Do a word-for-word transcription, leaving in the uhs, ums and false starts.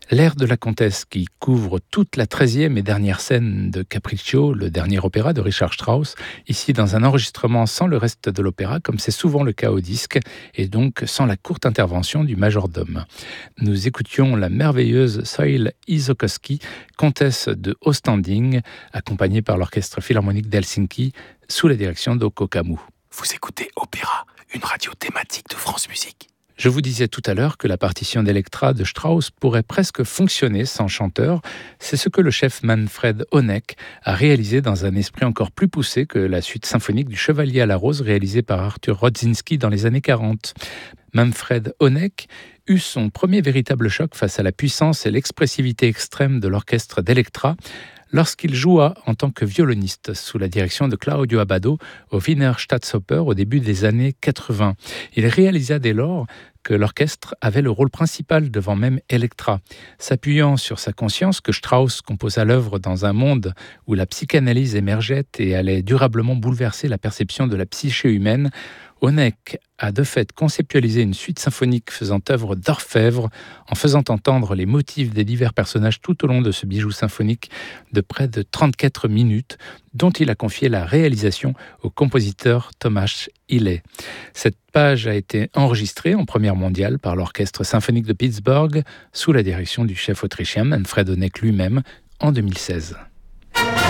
L'air de la comtesse, qui couvre toute la treizième et dernière scène de Capriccio, le dernier opéra de Richard Strauss, ici dans un enregistrement sans le reste de l'opéra, comme c'est souvent le cas au disque, et donc sans la courte intervention du majordome. Nous écoutions la merveilleuse Soil Isokoski, comtesse de Ostending, accompagnée par l'Orchestre Philharmonique d'Helsinki, sous la direction d'Oko Kamuu. Vous écoutez Opéra, une radio thématique de France Musique. Je vous disais tout à l'heure que la partition d'Electra de Strauss pourrait presque fonctionner sans chanteur. C'est ce que le chef Manfred Honeck a réalisé dans un esprit encore plus poussé que la suite symphonique du Chevalier à la Rose réalisée par Arthur Rodzinski dans les années quarante. Manfred Honeck eut son premier véritable choc face à la puissance et l'expressivité extrême de l'orchestre d'Electra lorsqu'il joua en tant que violoniste sous la direction de Claudio Abbado au Wiener Staatsoper au début des années quatre-vingts. Il réalisa dès lors que l'orchestre avait le rôle principal devant même Electra. S'appuyant sur sa conscience que Strauss composa l'œuvre dans un monde où la psychanalyse émergeait et allait durablement bouleverser la perception de la psyché humaine, Honeck a de fait conceptualisé une suite symphonique faisant œuvre d'orfèvre en faisant entendre les motifs des divers personnages tout au long de ce bijou symphonique de près de trente-quatre minutes, dont il a confié la réalisation au compositeur Thomas Hille. Cette page a été enregistrée en première mondiale par l'Orchestre symphonique de Pittsburgh sous la direction du chef autrichien Manfred Honeck lui-même en deux mille seize.